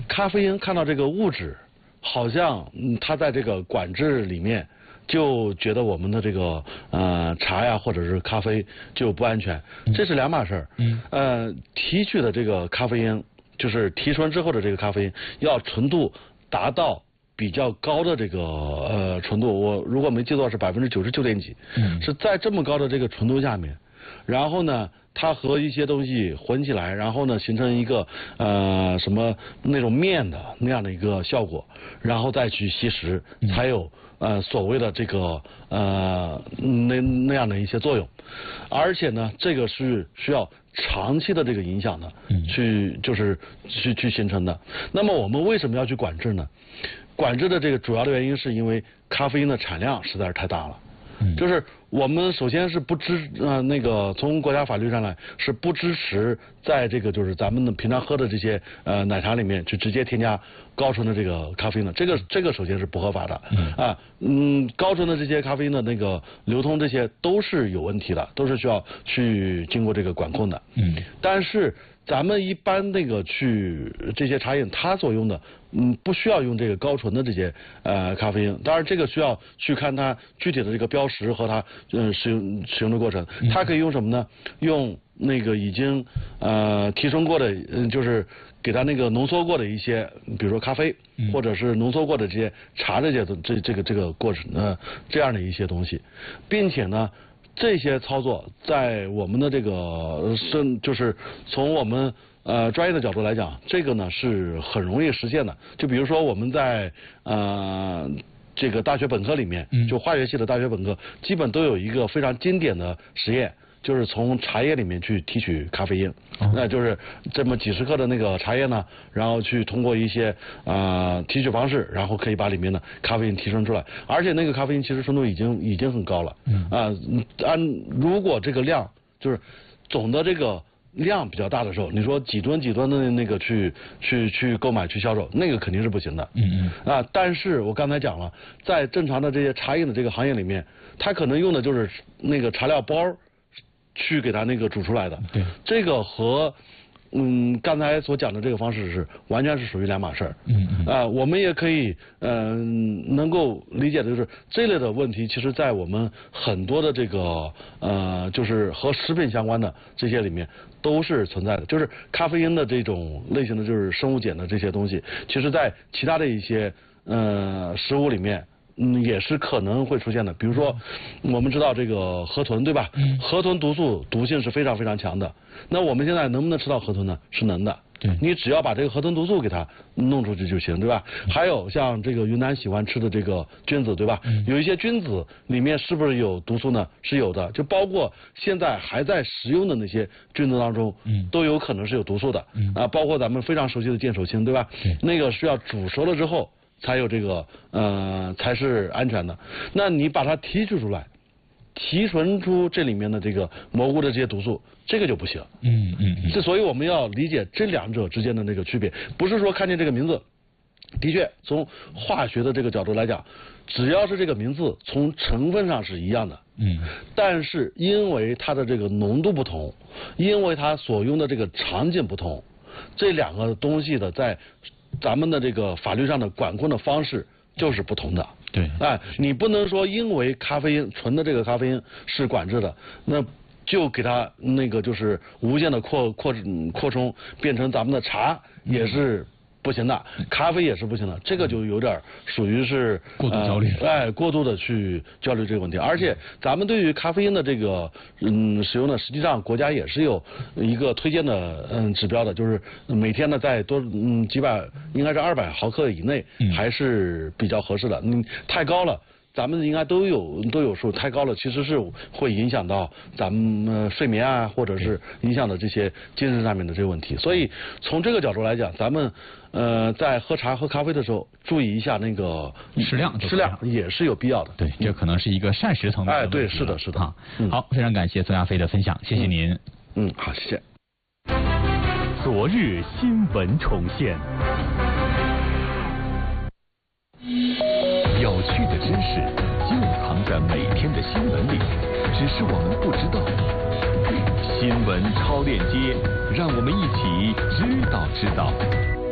咖啡因看到这个物质，好像它在这个管制里面。就觉得我们的这个茶呀或者是咖啡就不安全，这是两码事儿。提取的这个咖啡因，就是提纯之后的这个咖啡因，要纯度达到比较高的这个纯度，我如果没记错是99.点几，是在这么高的这个纯度下面，然后呢。它和一些东西混起来，然后呢形成一个什么那种面的那样的一个效果，然后再去吸食，才有所谓的这个那样的一些作用，而且呢这个是需要长期的这个影响的，去形成的。那么我们为什么要去管制呢？管制的这个主要的原因是因为咖啡因的产量实在是太大了。就是我们首先是不那个从国家法律上来是不支持在这个就是咱们的平常喝的这些奶茶里面去直接添加高纯的这个咖啡因的，这个首先是不合法的高纯的这些咖啡因的那个流通这些都是有问题的，都是需要去经过这个管控的。但是咱们一般那个去这些茶饮，它所用的不需要用这个高纯的这些咖啡因，当然这个需要去看它具体的这个标识和它使用的过程。它可以用什么呢？用那个已经提纯过的，就是给它那个浓缩过的一些，比如说咖啡，或者是浓缩过的这些茶这些这个过程这样的一些东西，并且呢。这些操作在我们的这个就是从我们专业的角度来讲，这个呢是很容易实现的。就比如说我们在这个大学本科里面，就化学系的大学本科，基本都有一个非常经典的实验。就是从茶叶里面去提取咖啡因，那就是这么几十克的那个茶叶呢，然后去通过一些提取方式，然后可以把里面的咖啡因提纯出来，而且那个咖啡因其实纯度已经很高了，如果这个量就是总的这个量比较大的时候，你说几吨的那个去购买去销售，那个肯定是不行的，但是我刚才讲了，在正常的这些茶饮的这个行业里面，它可能用的就是那个茶料包。去给它那个煮出来的，对，这个和刚才所讲的这个方式是完全是属于两码事儿。我们也可以能够理解的就是这类的问题，其实在我们很多的这个就是和食品相关的这些里面都是存在的。就是咖啡因的这种类型的就是生物碱的这些东西，其实在其他的一些食物里面。也是可能会出现的，比如说，我们知道这个河豚，对吧？河豚毒性是非常非常强的。那我们现在能不能吃到河豚呢？是能的。对，你只要把这个河豚毒素给它弄出去就行，对吧？还有像这个云南喜欢吃的这个菌子，对吧？有一些菌子里面是不是有毒素呢？是有的，就包括现在还在食用的那些菌子当中，都有可能是有毒素的。包括咱们非常熟悉的剑手青，对吧？那个需要煮熟了之后。才有这个才是安全的。那你把它提取出来，提纯出这里面的这个蘑菇的这些毒素，这个就不行。所以我们要理解这两者之间的那个区别，不是说看见这个名字，的确从化学的这个角度来讲，只要是这个名字从成分上是一样的，但是因为它的这个浓度不同，因为它所用的这个场景不同，这两个东西的在咱们的这个法律上的管控的方式就是不同的。对，你不能说因为咖啡因纯的这个咖啡因是管制的，那就给它那个就是无限的扩充，变成咱们的茶也是不行的，咖啡也是不行的，这个就有点属于是过度焦虑， 过度的去焦虑这个问题。而且咱们对于咖啡因的这个使用呢，实际上国家也是有一个推荐的指标的，就是每天呢在几百，应该是200毫克以内还是比较合适的，太高了。咱们应该都有数，太高了其实是会影响到咱们睡眠啊，或者是影响的这些精神上面的这个问题。所以从这个角度来讲，咱们在喝茶喝咖啡的时候，注意一下那个适量也是有必要的。 对，这可能是一个膳食层面的问题。 对，是的。 好，非常感谢孙亚飞的分享，谢谢您。 好，谢谢。 昨日新闻重现。有趣的知识就藏在每天的新闻里，只是我们不知道。新闻超链接，让我们一起知道。